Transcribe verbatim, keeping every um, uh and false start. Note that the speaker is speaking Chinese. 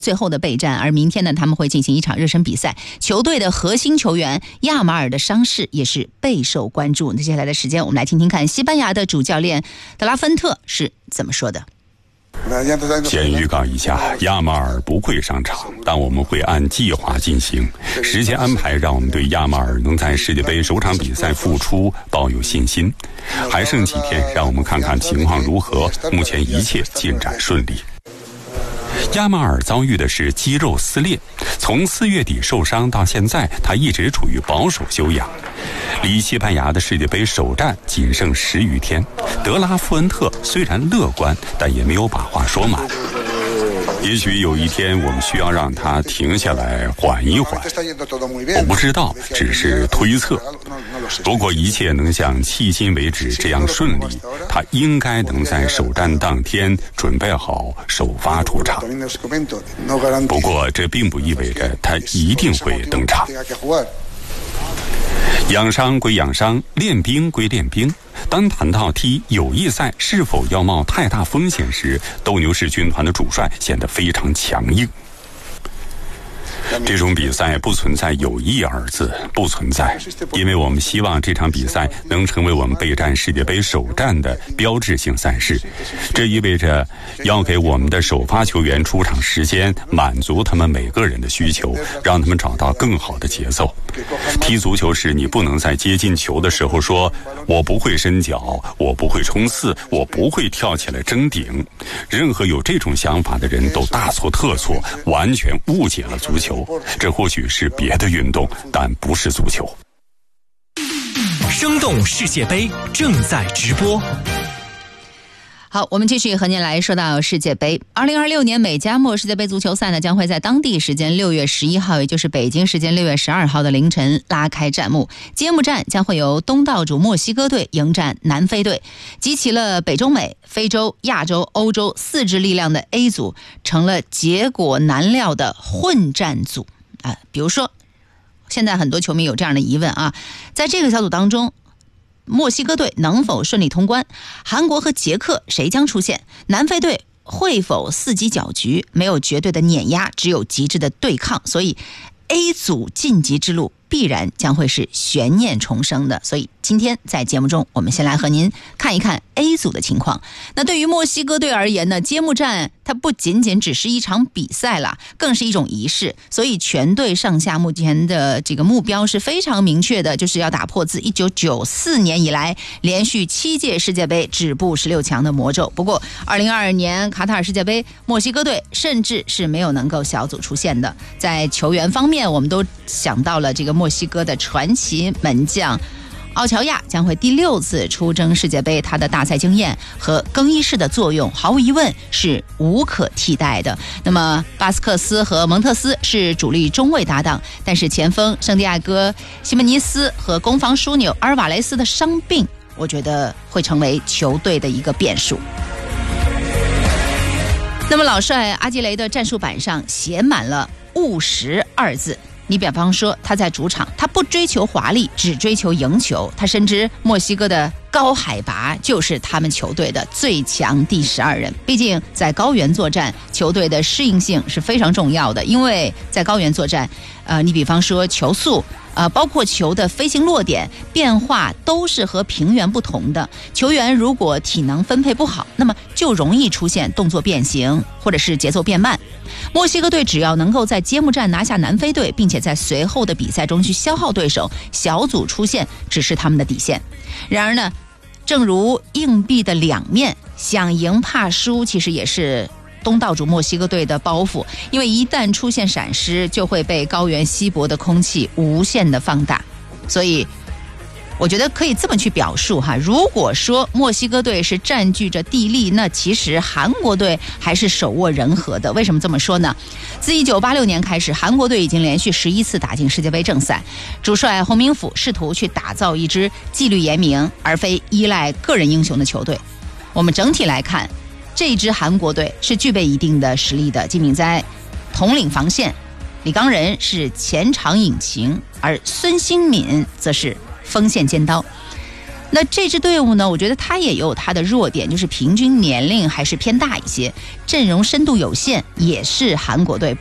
最后的备战，而明天呢，他们会进行一场热身比赛。球队的核心球员亚马尔的伤势也是备受关注。那接下来的时间，我们来听听看西班牙的主教练德拉芬特是怎么说的。 先预告一下，亚马尔不会上场，但我们会按计划进行。时间安排让我们对亚马尔能在世界杯首场比赛复出抱有信心。还剩几天，让我们看看情况如何。目前一切进展顺利。亚马尔遭遇的是肌肉撕裂，从四月底受伤到现在，他一直处于保守休养。离西班牙的世界杯首战仅剩十余天，德拉夫恩特虽然乐观，但也没有把话说满。也许有一天我们需要让他停下来缓一缓，我不知道，只是推测。如果一切能像迄今为止这样顺利，他应该能在首战当天准备好首发出场。不过这并不意味着他一定会登场。养伤归养伤，练兵归练兵。当谈到踢友谊赛是否要冒太大风险时，斗牛士军团的主帅显得非常强硬。这种比赛不存在友谊二字，不存在，因为我们希望这场比赛能成为我们备战世界杯首战的标志性赛事。这意味着要给我们的首发球员出场时间，满足他们每个人的需求，让他们找到更好的节奏。踢足球时，你不能在接近球的时候说我不会伸脚，我不会冲刺，我不会跳起来争顶。任何有这种想法的人都大错特错，完全误解了足球。这或许是别的运动，但不是足球。 生动世界杯正在直播。 好，我们继续和您来说到世界杯。二零二六年美加墨世界杯足球赛呢，将会在当地时间六月十一号，也就是北京时间六月十二号的凌晨拉开战幕。揭幕战将会由东道主墨西哥队迎战南非队，集齐了北中美、非洲、亚洲、欧洲四支力量的 A 组，成了结果难料的混战组啊。比如说，现在很多球迷有这样的疑问啊，在这个小组当中，墨西哥队能否顺利通关？韩国和捷克谁将出现？南非队会否伺机搅局？没有绝对的碾压，只有极致的对抗，所以 A 组晋级之路必然将会是悬念重生的。所以今天在节目中，我们先来和您看一看 A 组的情况。那对于墨西哥队而言呢，揭幕战它不仅仅只是一场比赛了，更是一种仪式。所以全队上下目前的这个目标是非常明确的，就是要打破自一九九四年以来连续七届世界杯止步十六强的魔咒。不过二零二二年卡塔尔世界杯，墨西哥队甚至是没有能够小组出线的。在球员方面，我们都想到了这个墨西哥的传奇门将奥乔亚将会第六次出征世界杯，他的大赛经验和更衣室的作用毫无疑问是无可替代的。那么巴斯克斯和蒙特斯是主力中卫搭档，但是前锋圣地亚哥西门尼斯和攻防枢纽阿尔瓦雷斯的伤病，我觉得会成为球队的一个变数。那么老帅阿基雷的战术板上写满了务实二字。你比方说他在主场，他不追求华丽，只追求赢球。他深知墨西哥的高海拔就是他们球队的最强第十二人。毕竟在高原作战，球队的适应性是非常重要的。因为在高原作战，呃，你比方说球速，呃，包括球的飞行落点变化都是和平原不同的。球员如果体能分配不好，那么就容易出现动作变形或者是节奏变慢。墨西哥队只要能够在揭幕战拿下南非队，并且在随后的比赛中去消耗对手，小组出线只是他们的底线。然而呢，正如硬币的两面，想赢怕输其实也是东道主墨西哥队的包袱，因为一旦出现闪失，就会被高原稀薄的空气无限的放大。所以我觉得可以这么去表述哈，如果说墨西哥队是占据着地利，那其实韩国队还是手握人和的。为什么这么说呢？自一九八六年开始，韩国队已经连续十一次打进世界杯正赛，主帅洪明甫试图去打造一支纪律严明而非依赖个人英雄的球队。我们整体来看，这支韩国队是具备一定的实力的。金敏哉统领防线，李刚仁是前场引擎，而孙兴敏则是锋线尖刀。 那这支队伍呢，我觉得它也有它的弱点，就是平均年龄还是偏大一些，阵容深度有限，也是韩国队